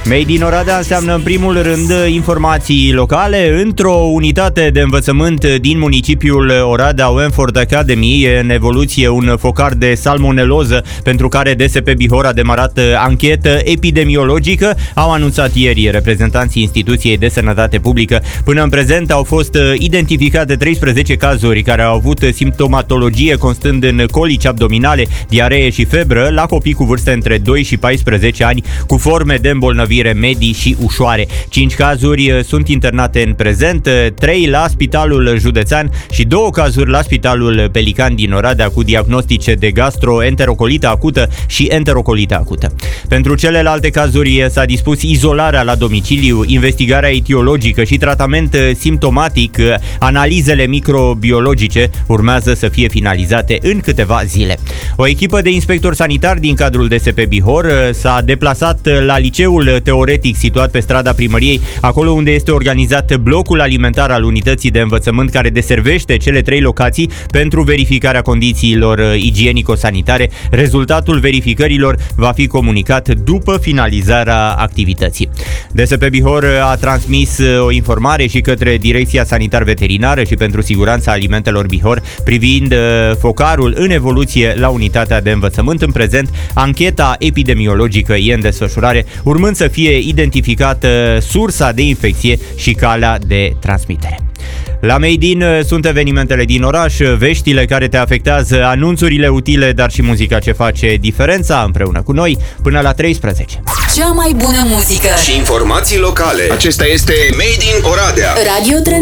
Made in Oradea înseamnă în primul rând informații locale. Într-o unitate de învățământ din municipiul Oradea, Wenford Academy, e în evoluție un focar de salmoneloză pentru care DSP Bihor a demarat anchetă epidemiologică, au anunțat ieri reprezentanții Instituției de Sănătate Publică. Până în prezent au fost identificate 13 cazuri care au avut simptomatologie constând în colici abdominale, diaree și febră la copii cu vârste între 2 și 14 ani cu forme de îmbolnăvire medii și ușoare. 5 cazuri sunt internate în prezent, 3 la Spitalul Județean și 2 cazuri la Spitalul Pelican din Oradea cu diagnostice de gastroenterocolită acută și enterocolită acută. Pentru celelalte cazuri s-a dispus izolarea la domiciliu, investigarea etiologică și tratament simptomatic. Analizele microbiologice urmează să fie finalizate în câteva zile. O echipă de inspectori sanitari din cadrul DSP Bihor s-a deplasat la liceul teoretic situat pe strada Primăriei, acolo unde este organizat blocul alimentar al unității de învățământ care deservește cele 3 locații pentru verificarea condițiilor igienico-sanitare. Rezultatul verificărilor va fi comunicat după finalizarea activității. DSP Bihor a transmis o informare și către Direcția Sanitar-Veterinară și pentru Siguranța Alimentelor Bihor privind focarul în evoluție la unitatea de învățământ. În prezent, ancheta epidemiologică e în desfășurare, urmând să fie identificată sursa de infecție și calea de transmitere. La Made in sunt evenimentele din oraș, veștile care te afectează, anunțurile utile, dar și muzica ce face diferența împreună cu noi până la 13. Cea mai bună muzică și informații locale. Acesta este Made in Oradea. Radio